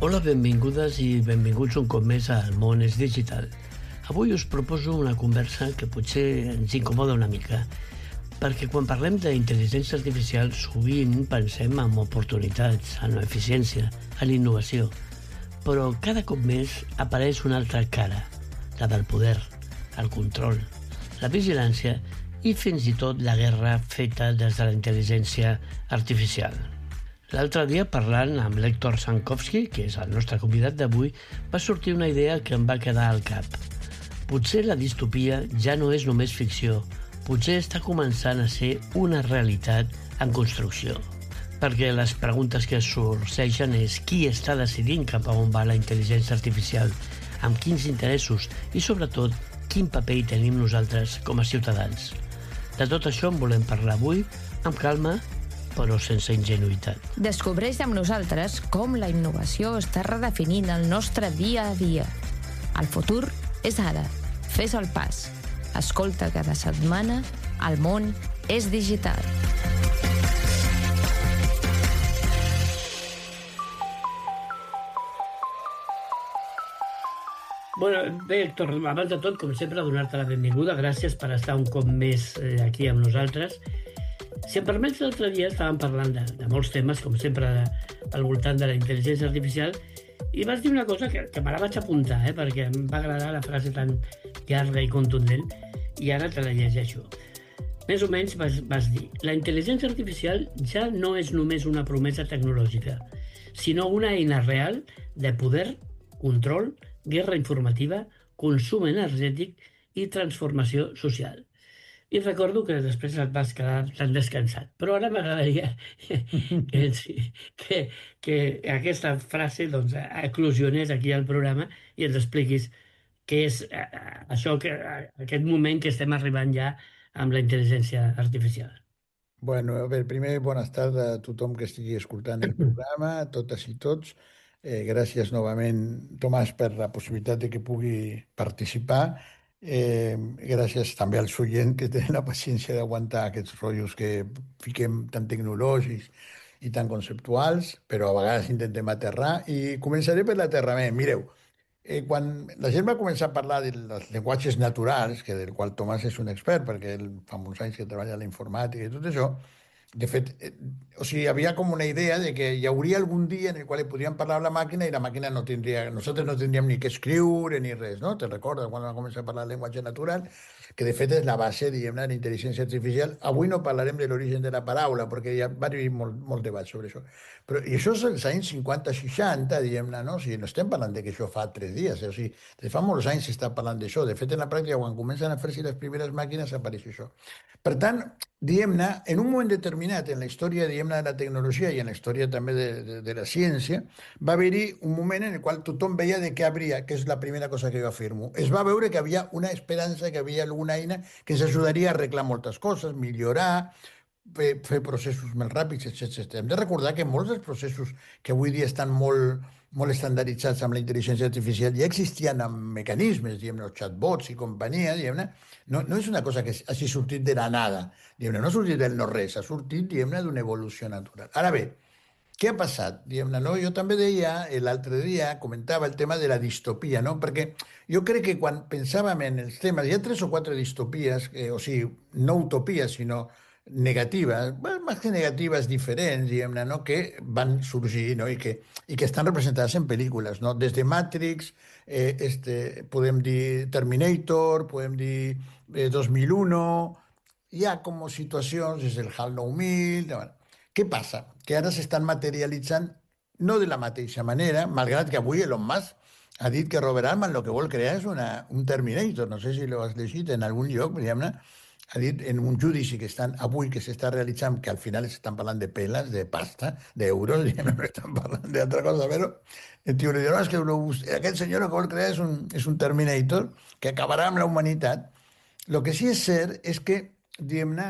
Hola, benvingudes i benvinguts un cop més al Món és Digital. Avui us proposo una conversa que potser ens incomoda una mica, perquè quan parlem d'intel·ligència artificial sovint pensem en oportunitats, en eficiència, en innovació, però cada cop més apareix una altra cara, la del poder, el control, la vigilància i fins i tot la guerra feta des de la intel·ligència artificial. L'altre dia, parlant amb l'Héctor Sankovski, que és el nostre convidat d'avui, va sortir una idea que em va quedar al cap. Potser la distopia ja no és només ficció, potser està començant a ser una realitat en construcció. Perquè les preguntes que sorgeixen és qui està decidint cap a on va la intel·ligència artificial, amb quins interessos i, sobretot, quin paper hi tenim nosaltres com a ciutadans. De tot això en volem parlar avui, amb calma, però sense ingenuïtat. Descobreix amb nosaltres com la innovació està redefinint el nostre dia a dia. El futur és ara. Fes el pas. Escolta cada setmana El Món és Digital. Bé, Héctor, abans de tot, com sempre, donar-te la benvinguda. Gràcies per estar un cop més aquí amb nosaltres. Si em permets, l'altre dia estàvem parlant de molts temes, com sempre, al voltant de la intel·ligència artificial, i vas dir una cosa que me la vaig apuntar, perquè em va agradar la frase tan llarga i contundent, i ara te la llegeixo. Més o menys vas dir: la intel·ligència artificial ja no és només una promesa tecnològica, sinó una eina real de poder, control, guerra informativa, consum energètic i transformació social. I recordo que després et vas quedar tan descansat. Però ara m'agradaria que aquesta frase eclosionés aquí al programa i ens expliquis què és això, aquest moment que estem arribant ja amb la intel·ligència artificial. Bueno, a veure, primer, bones tardes a tothom que estigui escoltant el programa, a totes i tots. Gràcies novament, Tomàs, per la possibilitat de que pugui participar. Gràcies també als oients que tenen la paciència d'aguantar aquests rotllos que fiquem tan tecnològics i tan conceptuals, però a vegades intentem aterrar. I començaré per l'aterrament. Mireu, quan la gent va començar a parlar dels llenguatges naturals, que del qual Tomàs és un expert, perquè ell fa molts anys que treballa a la informàtica i tot això, de fet, o sigui, havia com una idea de que hi hauria algun dia en el qual podíem parlar amb la màquina i la màquina no tindria, nosaltres no tindríem ni que escriure ni res, no? Te'n recordes quan vam començar a parlar de llenguatge natural? Que de fet és la base, diguem-ne, de la intel·ligència artificial. Avui no parlarem de l'origen de la paraula, perquè ja va haver molt debat sobre això. Però, i això és als anys 50-60, diguem-ne, no? O sigui, no estem parlant de que això fa 3 dies, o sigui, des fa molts anys s'està parlant d'això. De fet, en la pràctica, quan comencen a fer-se les primeres màquines, apareix això. Per tant, diguem-ne, en un moment determinat en la història, diguem-ne, de la tecnologia i en la història també de la ciència, va haver-hi un moment en el qual tothom veia de què hauria, que és la primera cosa que jo afirmo. Es va veure que havia una esperança, que havia alguna eina que ens ajudaria a arreglar moltes coses, millorar, fer processos més ràpids, etc. Hem de recordar que molts dels processos que avui dia estan molt estandarditzats amb la intel·ligència artificial ja existien amb mecanismes, diguem-ne, els chatbots i companyia, diguem-ne. No és una cosa que hagi sortit de la nada, diguem-ne, no ha sortit del no-res, ha sortit, diguem-ne, d'una evolució natural. Ara bé, què ha passat? Diguem-ne, no? Jo també deia, l'altre dia, comentava el tema de la distopia, no? Perquè jo crec que quan pensàvem en els temes, hi ha 3 o 4 distopies, o sigui, no utopies, sinó negatives, més que negatives diferents, diguem-ne, no? Que van sorgir, no? I que estan representades en pel·lícules, no? Des de Matrix, podem dir Terminator, podem dir 2001, hi ha com situacions, és el HAL 9000, bueno. Què passa? Que ara s'estan materialitzant no de la mateixa manera, malgrat que avui Elon Musk ha dit que Robert Altman el que vol crear és un Terminator. No sé si l'has llegit en algun lloc, diguem-ne. Ha dit en un judici que avui que s'està realitzant, que al final s'estan parlant de peles, de pasta, d'euros, no estan parlant d'altra cosa, però el tio li diu, no, és que aquest senyor el que vol crear és un Terminator que acabarà amb la humanitat. El que sí és cert és que, diguem-ne,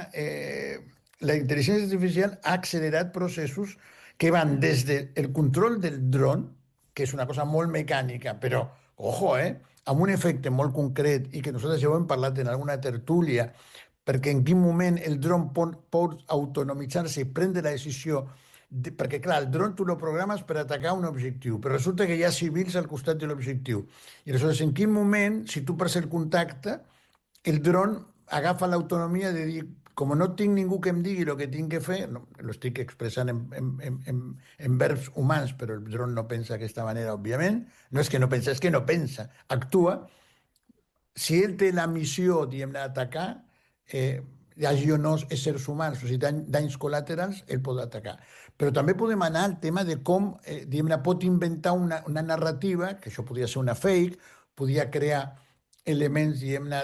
la intel·ligència artificial ha accelerat processos que van des del control del dron, que és una cosa molt mecànica, però, ojo, amb un efecte molt concret i que nosaltres ja ho hem parlat en alguna tertúlia, perquè en quin moment el dron pot autonomitzar-se i prendre la decisió perquè, clar, el dron tu lo programes per atacar un objectiu, però resulta que hi ha civils al costat de l'objectiu. I aleshores, en quin moment, si tu perds el contacte, el dron agafa l'autonomia de dir, com no tinc ningú que em digui el que tinc que fer, no, l'estic expressant en verbs humans, però el dron no pensa d'aquesta manera, òbviament, no és que no pensa, és que no pensa, actua. Si ell té la missió, diguem-ne, d'atacar, hi hagi o no éssers humans, o sigui, danys col·laterals, ell pot atacar. Però també podem anar al tema de com, diguem-ne, pot inventar una narrativa, que això podria ser una fake, podria crear elements, diguem-ne,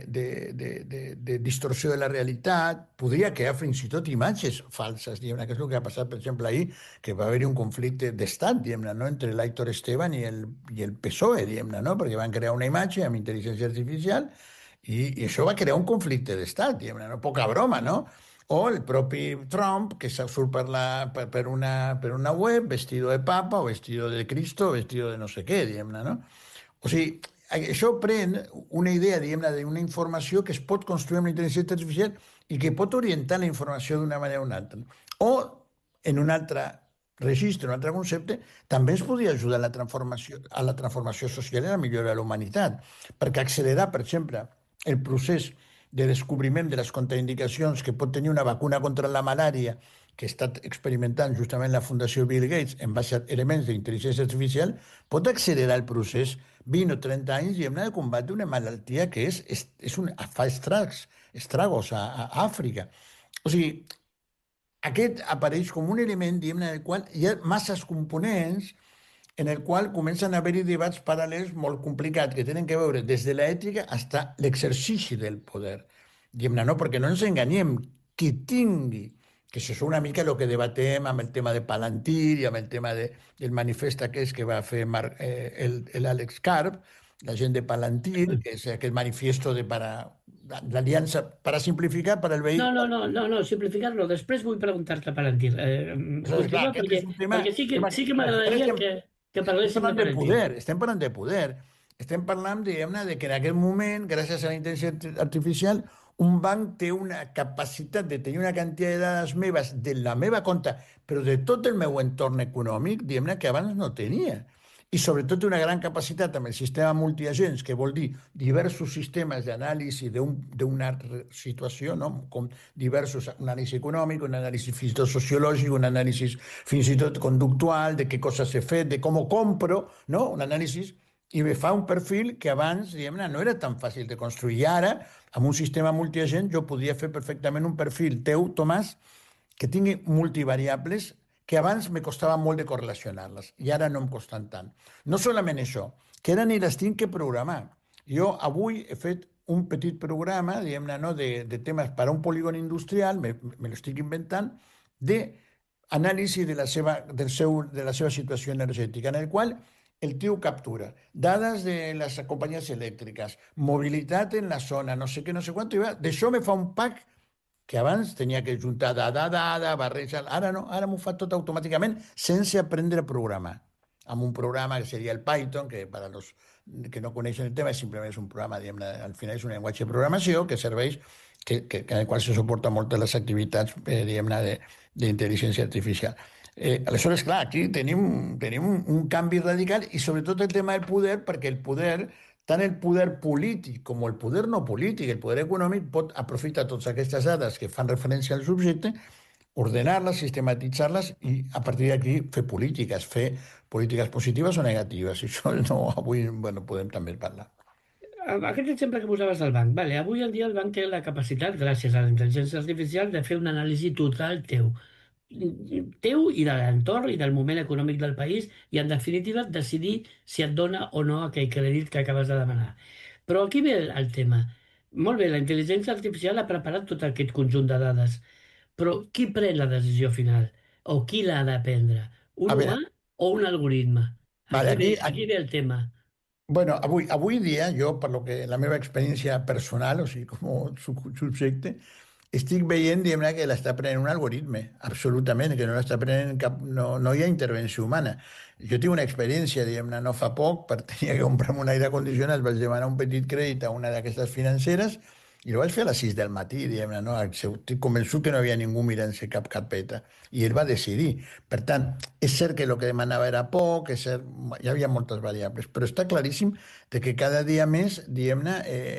de distorsió de la realitat, podria crear fins i tot imatges falses, diguem-ne, que és el que ha passat, per exemple, ahir, que va haver-hi un conflicte d'estat, diguem-ne, no?, entre l'Aitor Esteban i el PSOE, diguem-ne, no?, perquè van crear una imatge amb intel·ligència artificial i això va crear un conflicte d'estat, diguem-ne, no? Poca broma, no? O el propi Trump, que surt per una web vestido de papa o vestido de Cristo o vestido de no sé què, diguem-ne, no? O sigui, això pren una idea, diguem-ne, d'una informació que es pot construir amb la intel·ligència artificial i que pot orientar la informació d'una manera o una altra. O, en un altre registre, un altre concepte, també ens podria ajudar a la transformació social i a la millora de la humanitat, perquè accelerar, per exemple, el procés de descobriment de les contraindicacions que pot tenir una vacuna contra la malària que està experimentant justament la Fundació Bill Gates en base a elements d'intel·ligència artificial, pot accelerar el procés 20 o 30 anys, diguem-ne, de combatre una malaltia que fa estragos a Àfrica. O sigui, aquest apareix com un element, diguem-ne, en el qual hi ha masses components en el qual comencen a haver-hi debats paral·lels molt complicats que tenen que veure des de l'ètica fins a l'exercici del poder. Diguem-ne, no, perquè no ens enganyem, qui tingui, que això és una mica el que debatem amb el tema de Palantir i amb el tema del manifest aquest que va fer l'Àlex Karp, la gent de Palantir, que és aquest manifiesto de l'aliança, para simplificar, para el vehicle. No, simplificar-lo. Després vull preguntar-te Palantir. Clar, perquè sí que m'agradaria que parléssim de Palantir. Estem parlant de poder. Estem parlant, diguem-ne, de que en aquest moment, gràcies a la intel·ligència artificial, un banc té una capacitat de tenir una quantitat de dades meves de la meva compte, però de tot el meu entorn econòmic, diguem-ne, que abans no tenia. I sobretot té una gran capacitat amb el sistema multiagents, que vol dir diversos sistemes d'anàlisi d'una situació, no? Com diversos, un anàlisi econòmic, un anàlisi fins i tot sociològic, un anàlisi fins i tot conductual, de què coses he fet, de com ho compro, no? Un anàlisi, i me fa un perfil que abans, diguem-ne, no era tan fàcil de construir. I ara, amb un sistema multiagent, jo podria fer perfectament un perfil teu, Tomàs, que tingui multivariables que abans me costava molt de correlacionar-les i ara no em costen tant. No solament això, que ara ni les tinc que programar. Jo avui he fet un petit programa, diguem-ne, no, de temes per a un polígon industrial, me l'estic inventant, d'anàlisi de la seva situació energètica, en el qual el tio captura dades de les companyies elèctriques, mobilitat en la zona, no sé què, no sé quant, i d'això me fa un pack que abans tenia que juntar dada, barrejar. Ara no, ara m'ho fa tot automàticament sense aprendre a programar. Amb un programa que seria el Python, que per als que no coneixen el tema simplement és un programa, diguem-ne, al final és un llenguatge de programació que serveix, en el qual se suporta moltes les activitats, diguem-ne, d'intel·ligència artificial. Aleshores, clar, aquí tenim un canvi radical i sobretot el tema del poder, perquè el poder, tant el poder polític com el poder no polític, el poder econòmic, pot aprofitar totes aquestes dades que fan referència al subjecte, ordenar-les, sistematitzar-les i a partir d'aquí fer polítiques positives o negatives. I això avui podem també parlar. Aquest exemple que posaves del banc. Vale, avui en dia el banc té la capacitat, gràcies a la intel·ligència artificial, de fer una anàlisi total teu i de l'entorn i del moment econòmic del país i, en definitiva, decidir si et dona o no aquell crèdit que acabes de demanar. Però aquí ve el tema. Molt bé, la intel·ligència artificial ha preparat tot aquest conjunt de dades, però qui pren la decisió final? O qui l'ha de prendre? Un humà o un algoritme? Aquí ve el tema. Bueno, avui dia, jo, per lo que la meva experiència personal, o sigui, com subjecte, estic veient, diguem-ne, que l'està prenent un algoritme, absolutament, que no l'està prenent no hi ha intervenció humana. Jo tinc una experiència, diguem-ne, no fa poc, tenia que comprar-me un aire condicionat, vaig demanar un petit crèdit a una d'aquestes financeres I ho vaig fer a les 6 del matí, diguem-ne, no? Estic convençut que no hi havia ningú mirant-se cap carpeta. I ell va decidir. Per tant, és cert que el que demanava era poc, és cert, hi havia moltes variables, però està claríssim de que cada dia més, diguem-ne,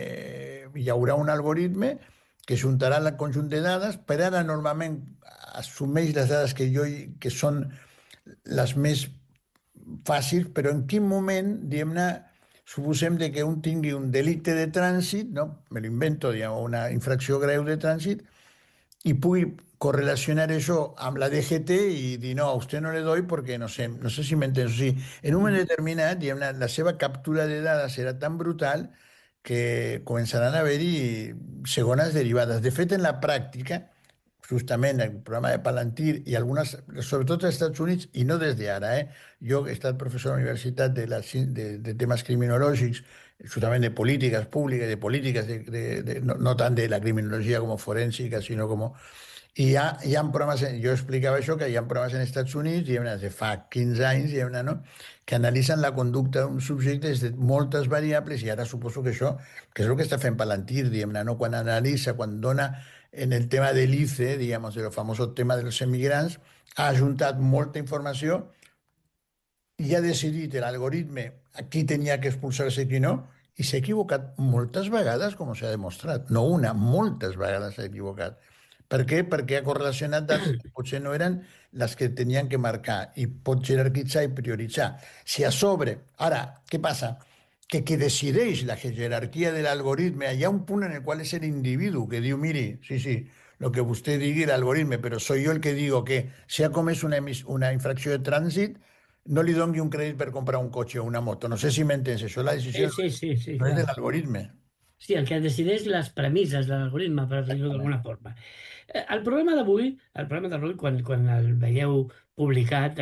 hi haurà un algoritme que juntarà el conjunt de dades, per ara normalment assumeix les dades que són les més fàcils, però en quin moment, diguem-ne, suposem de que un tingui un delicte de trànsit, no? Me lo invento, diguem, una infracció greu de trànsit, i pugui correlacionar això amb la DGT i dir, no, a usted no le doy porque no sé si m'entens. O sigui, en un moment determinat, diguem-ne, la seva captura de dades serà tan brutal que començaran a haver-hi segones derivades. De fet, en la pràctica, justament el programa de Palantir i algunes, sobretot als Estats Units, i no des d'ara, jo he estat professor a la universitat de temes criminològics, justament de polítiques públiques, de polítiques, no tant de la criminologia com forènsica, sinó com... I hi ha programes, jo explicava això, que hi ha programes en Estats Units, des de fa 15 anys, no? Que analitzen la conducta d'un subjecte des de moltes variables, i ara suposo que això, que és el que està fent Palantir, no? Quan analitza, quan dona en el tema del ICE, digamos, el famoso tema de los emigrants, ha ajuntat molta informació i ha decidit l'algoritme a qui tenia que expulsar-se i qui no, i s'ha equivocat moltes vegades, com s'ha demostrat. No una, moltes vegades s'ha equivocat. Per què? Perquè ha correlacionat dades que potser no eren les que tenien que marcar i pot jerarquitzar i prioritzar. Si a sobre... Ara, què passa? Que qui decideix la jerarquia de l'algoritme, hi ha un punt en el qual és l'individu que diu, miri, sí, lo que vostè digui l'algoritme, però soy yo el que digo que si ha comès una infracció de trànsit, no li doni un crèdit per comprar un cotxe o una moto. No sé si m'entens, això és la decisió Sí, no és de clar. l'algoritme. Sí, el que decideix les premisses de l'algoritme, per dir-ho d'alguna forma. El programa d'avui, quan el veieu publicat,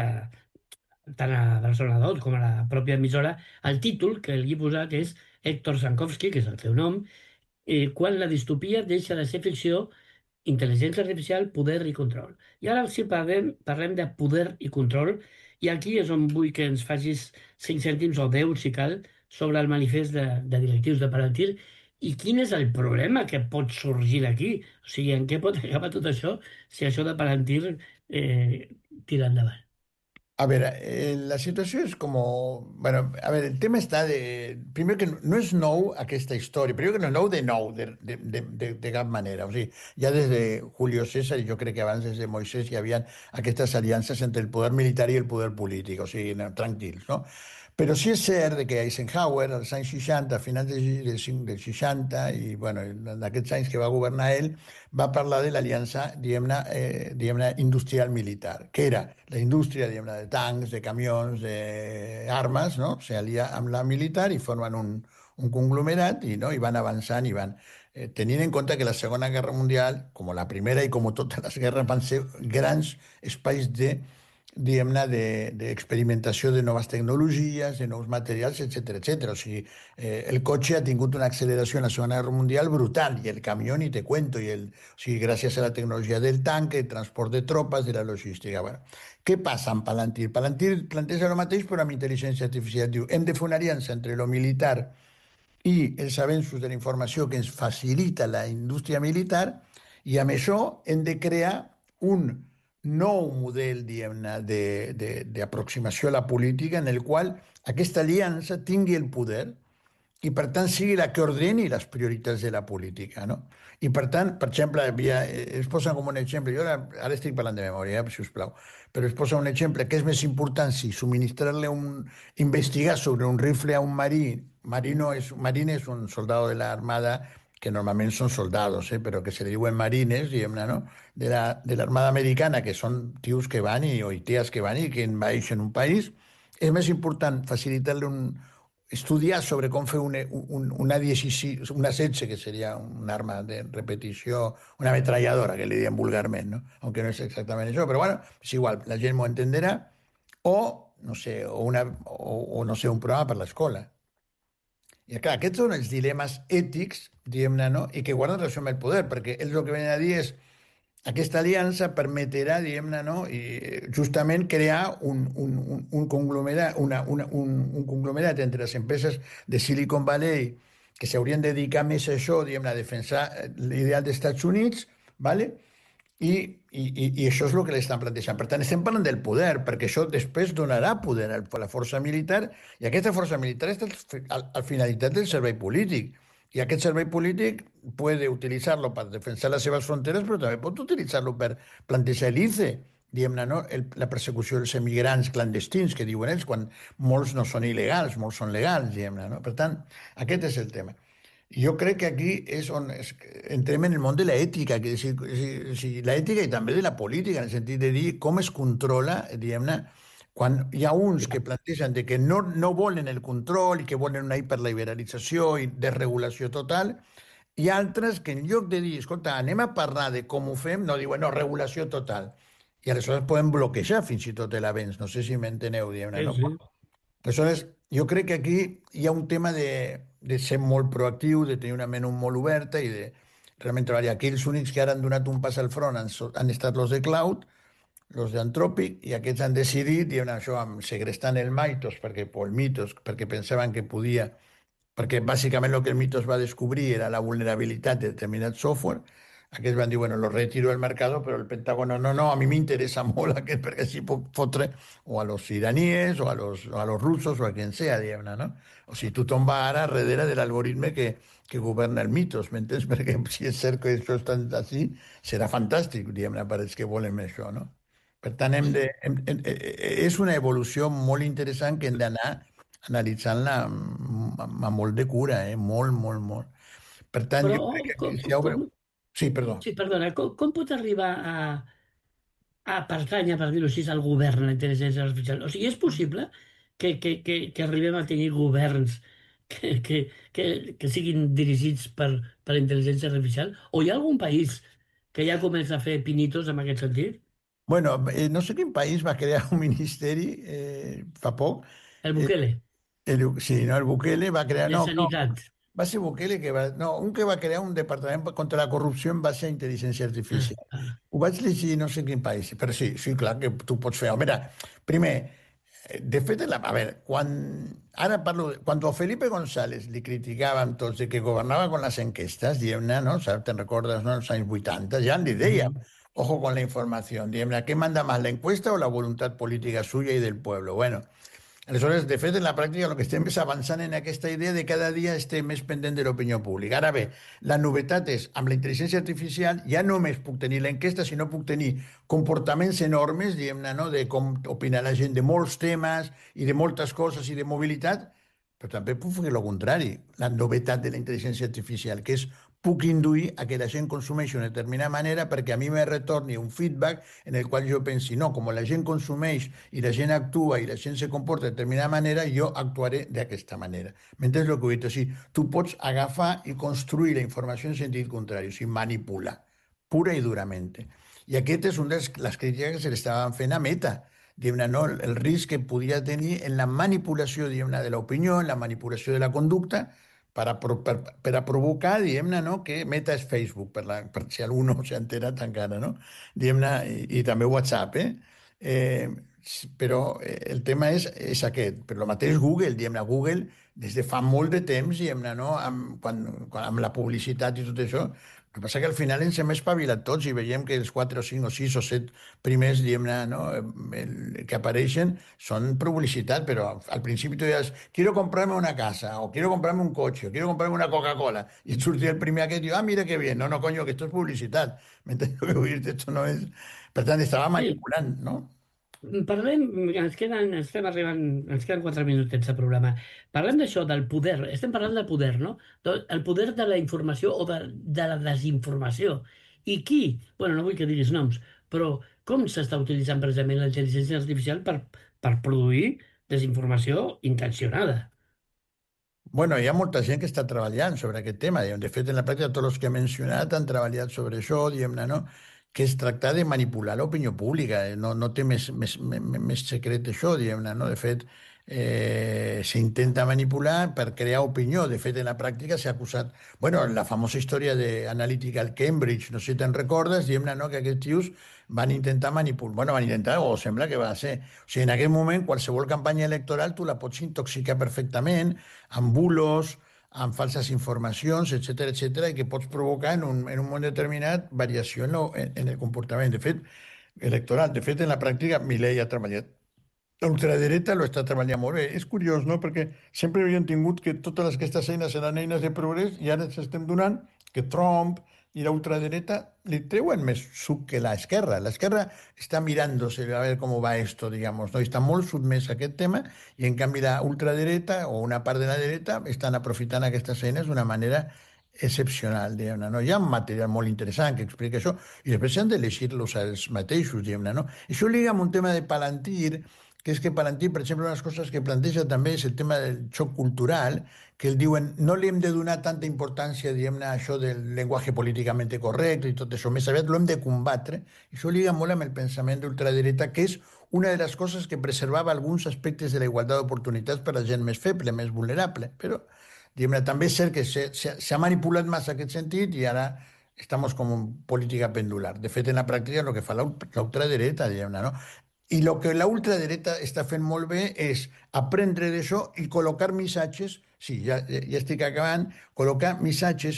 tant a Barcelona 2 com a la pròpia emissora, el títol que li he posat és Héctor Sankovsky, que és el seu nom, quan la distopia deixa de ser ficció, intel·ligència artificial, poder i control. I ara sí parlem de poder i control, i aquí és on vull que ens facis 5 cèntims o 10, si cal, sobre el manifest de directius de Palantir i quin és el problema que pot sorgir d'aquí. O sigui, en què pot acabar tot això si això de Palantir tira endavant. A ver, la situació és com... Bueno, a ver, el tema està de... Primer que no és nou aquesta història, però que no és nou, de cap manera. O sigui, ja des de Julio César, i jo crec que abans des de Moisès, hi havia aquestes aliances entre el poder militar i el poder polític, o sigui, no, tranquils, no? Però sí és cert que Eisenhower, als anys 60, a finals del 60, i bueno, en aquests anys que va governar ell, va parlar de l'aliança, diguem-ne, industrial-militar, que era la indústria, diguem-ne, de tancs, de camions, d'armes, no? S'alia amb la militar i formen un conglomerat i, no? I van avançant i van... tenint en compte que la Segona Guerra Mundial, com la Primera i com totes les guerres, van ser grans espais de diguem-ne, d'experimentació de noves tecnologies, de nous materials, etc. O sigui, el cotxe ha tingut una acceleració en la Segona Guerra Mundial brutal, i el camió ni te cuento, o sigui, gràcies a la tecnologia del tanc, el transport de tropes, de la logística. Bueno, què passa amb Palantir? Palantir planteja el mateix, però amb intel·ligència artificial. Diu, hem de fer una aliança entre lo militar i els avenços de la informació que ens facilita la indústria militar, i amb això hem de crear un nou model, diguem-ne, d'aproximació a la política en el qual aquesta aliança tingui el poder i, per tant, sigui la que ordeni les prioritats de la política, no? I, per tant, per exemple, es posa com un exemple, jo ara estic parlant de memòria, si us plau, però es posa un exemple que és més important si investigar sobre un rifle a un marí, marín és un soldado de l'Armada, que normalment són soldados, però que se li diuen marines, diguem-ne, no? De l'Armada Americana, que són tios que van o tias que van i que envaeixen un país. És més important facilitar-li estudiar sobre com fer una 16, que seria una arma de repetició, una ametralladora, que li diem vulgarment, no? Aunque no és exactament això, però bueno, és igual, la gent m'ho entenderà, o, no sé, o no sé, un programa per l'escola. I clar, aquests són els dilemes ètics, diguem-ne, no? I que guarden relació amb el poder, perquè ells el que venen a dir és aquesta aliança permetrà, diguem-ne, no? I justament crear un conglomerat entre les empreses de Silicon Valley que s'haurien de dedicar més a això, diguem-ne, a defensar l'ideal dels Estats Units, ¿vale? I això és el que l'estan plantejant. Per tant, estem parlant del poder, perquè això després donarà poder a la força militar, i aquesta força militar és al finalitat del servei polític. I aquest servei polític puede utilitzar-lo per defensar les seves fronteres, però també pot utilitzar-lo per plantejar l'ICE, diguem-ne, no? La persecució dels emigrants clandestins, que diuen ells, quan molts no són il·legals, molts són legals, diguem-ne, no? Per tant, aquest és el tema. Jo crec que aquí és on entrem en el món de l'ètica, que l'ètica i també de la política, en el sentit de dir com es controla, diguem-ne, quan hi ha uns que plantegen de que no volen el control i que volen una hiperliberalització i desregulació total, i altres que en lloc de dir, escolta, anem a parlar de com ho fem, no diuen, no, regulació total. I aleshores poden bloquejar fins i tot l'avenç. No sé si m'enteneu, diguem-ne, no? Sí. Aleshores, jo crec que aquí hi ha un tema de ser molt proactiu, de tenir una ment molt oberta i de realment treballar. Aquí els únics que ara han donat un pas al front han estat los de Cloud, los d'Anthropic, i aquests han decidit, diuen això, segrestant el Mythos, perquè pensaven que podia, perquè bàsicament el que el Mythos va descobrir era la vulnerabilitat de determinat software. Aquests van dir, bueno, lo retiro del mercado, però el Pentágono, no, a mi m'interessa molt aquest, perquè així puc fotre o a los iraníes o a los russos o a quien sea, diguem-ne, no? O sigui, tothom va ara darrere de l'algoritme que governa el Mythos, m'entens? Perquè si és cert que això està així, serà fantàstic, diguem-ne, per als que volen això, no? Per tant, és una evolució molt interessant que hem d'anar analitzant-la amb molt de cura, molt, molt, molt. Per tant, Però, jo crec que aquí s'hi obre... Sí, perdó. sí, perdona, com pot arribar a pertànyer, per dir-ho així, al govern, la intel·ligència artificial? O sigui, és possible que arribem a tenir governs que siguin dirigits per intel·ligència artificial? O hi ha algun país que ja comença a fer pinitos en aquest sentit? Bueno, no sé quin país va crear un ministeri fa poc. El Eh, Bukele, sí, no, el Bukele va crear... de No, no, sanitat. va ser Bukele que va... No, un que va crear un departament contra la corrupció en base a intel·ligència Ah, artificial. ah. Ho vaig llegir no sé en quin país, però sí, sí, clar que tu pots fer. Mira, primer, de fet, a veure, ara parlo, quan a Felipe González li criticàvem tots de que governava con les enquestes, diguem-ne, no? Te'n recordes, no? Els anys 80, ja li dèiem, ojo con la información, diguem-ne, què manda más, la encuesta o la voluntad política suya y del pueblo? Bueno, aleshores, de fet, en la pràctica el que estem és avançant en aquesta idea de cada dia estar més pendent de l'opinió pública. Ara bé, la novetat és, amb la intel·ligència artificial ja no només puc tenir l'enquesta, sinó puc tenir comportaments enormes, diguem-ne, no?, de com opina la gent de molts temes i de moltes coses i de mobilitat, però també puc fer el contrari, la novetat de la intel·ligència artificial, que és puc induir a que la gent consumeixi d'una determinada manera perquè a mi me retorni un feedback en el qual jo pensi, no, com la gent consumeix i la gent actua i la gent se comporta de determinada manera, jo actuaré d'aquesta manera. M'entens el que he dit? O sigui, tu pots agafar i construir la informació en sentit contrari, o sigui, manipular, pura i durament. I aquest és una de les crítiques que se l'estaven fent a Meta, diguem-ne, no? El risc que podia tenir en la manipulació, diguem-ne, de l'opinió, en la manipulació de la conducta, per a provocar, diguem-ne, no?, que Meta és Facebook, per si algú no s'ha enterat encara, no? Diguem-ne, i també WhatsApp, però el tema és aquest. Però el mateix Google, diguem-ne, Google, des de fa molt de temps, diguem-ne, no?, amb la publicitat i tot això, el que passa que al final ens hem espavilat tots i veiem que els 4 o 5 o 6 o 7 primers, diguem-ne, no, que apareixen són publicitat, però al principi tu deies, quiero comprarme una casa, o quiero comprarme un cotxe, o quiero comprarme una Coca-Cola, i et sortia el primer aquest i diu, ah, mira que bien, no, no, coño, que esto es publicitat. M'entens què vull dir? Esto no és... Per tant, estava manipulant, no? Parlem, ens queden 4 minutets de programa. Parlem d'això, del poder. Estem parlant del poder, no? El poder de la informació o de la desinformació. I qui? Bueno, no vull que diguis noms, però com s'està utilitzant precisament la intel·ligència artificial per produir desinformació intencionada? Bueno, hi ha molta gent que està treballant sobre aquest tema. De fet, en la pràctica, tots els que he mencionat han treballat sobre això, diguem-ne, no?, que es tracta de manipular l'opinió pública. No té més secret això, diguem-ne, no? De fet, s'intenta manipular per crear opinió. De fet, en la pràctica s'ha acusat... Bueno, la famosa història d'Analytical Cambridge, no sé si te'n recordes, diguem-ne, no?, que aquests tios van intentar manipular... Bueno, van intentar, o sembla que va ser... O sigui, en aquell moment, qualsevol campanya electoral tu la pots intoxicar perfectament amb bulos, amb falses informacions, etc., i que pots provocar en un moment determinat variació en el comportament. De fet, electoral. De fet, en la pràctica, Milei ha treballat. L'ultradereta lo està treballant molt bé. És curiós, no?, perquè sempre havíem tingut que totes aquestes eines eren eines de progrés i ara ens estem donant que Trump i la ultradereta li treuen més suc que l'esquerra. L'esquerra està mirándose a veure com va esto, digamos, no? I està molt sotmès a aquest tema i, en canvi, la ultradereta o una part de la dreta estan aprofitant aquestes eines d'una manera excepcional, diguem-ne, no? Hi ha un material molt interessant que explica això i després s'han de llegir-los els mateixos, diguem-ne, no? Això lliga amb un tema de Palantir, que és que Palantir, per exemple, una de les coses que planteja també és el tema del xoc cultural, que el diuen no li hem de donar tanta importància, diguem-ne, a això del llenguatge políticament correcte i tot això, més aviat l'hem de combatre. Això lliga molt amb el pensament d'ultradereta, que és una de les coses que preservava alguns aspectes de la igualtat d'oportunitats per a la gent més feble, més vulnerable, però diguem-ne, també és cert que s'ha manipulat massa aquest sentit i ara estem com en política pendular. De fet, en la pràctica, el que fa l'ultradereta, diguem-ne, no? I el que la ultradereta està fent molt bé és aprendre d'això i col·locar missatges, sí, ja estic acabant, col·locar missatges,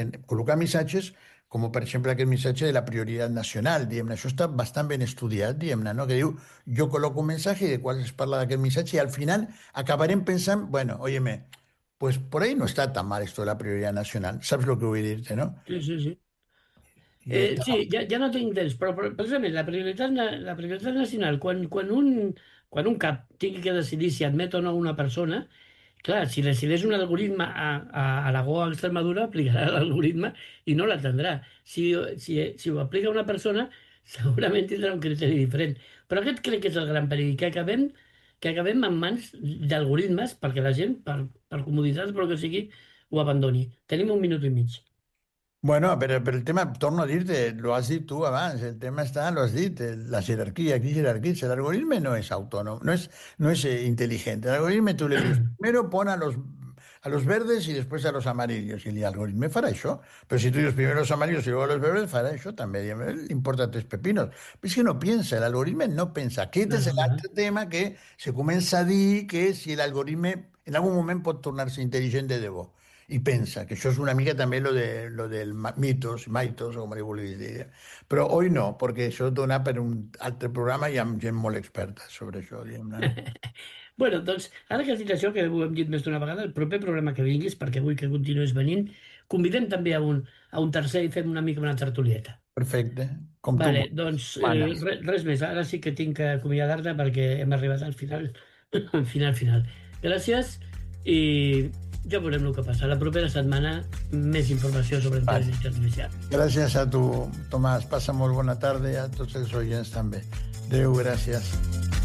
com per exemple aquest missatge de la prioritat nacional, diguem-ne, això està bastant ben estudiat, diguem-ne, no? Que diu, jo col·loco un missatge i de qual es parla d'aquest missatge i al final acabarem pensant, bueno, óyeme, pues por ahí no está tan mal esto de la prioridad nacional. ¿Sabes lo que voy a decirte, no? Sí. Sí, ja no tinc temps, però precisament la prioritat nacional, quan un cap tingui que decidir si admet o no una persona, clar, si decideix un algoritme a Aragó o a Extremadura, aplicarà l'algoritme i no l'atendrà. Si ho aplica una persona, segurament tindrà un criteri diferent. Però aquest crec que és el gran perill, que acabem en mans d'algoritmes perquè la gent, per comoditat, però que sigui, ho abandoni. Tenim 1 minut i mig. Bueno, pero el tema, torno a decirte, lo has dicho tú abans, el tema está, lo has dicho, la jerarquía, aquí jerarquía, el algoritmo no es autónomo, no es inteligente. El algoritmo tú le dices, primero pon a los verdes y después a los amarillos, y el algoritmo fará eso. Pero si tú dices primero los amarillos y luego los verdes, fará eso también. Le importa 3 pepinos. Pero es que no piensa, el algoritmo no piensa. Aquest és l'altre tema que se comença a dir que si l'algoritme en algun moment pot tornar-se intel·ligent de debò. I pensa, que això és una mica també lo del mitos, o com li vulguis dir. Però avui no, perquè això dona per un altre programa i amb gent molt experta sobre això. Bueno, doncs, ara que has dit això, que ho hem dit més d'una vegada, el proper programa que vinguis, perquè vull que continuïs venint, convidem també a un tercer i fem una mica una tertulieta. Perfecte. Com vale, tu. Doncs res més. Ara sí que tinc que acomiadar-te perquè hem arribat al final. final. Gràcies i ja veurem el que passa. La propera setmana més informació sobre intel·ligència artificial. Gràcies a tu, Tomàs. Passa molt bona tarda i a tots els oients també. Adéu, gràcies.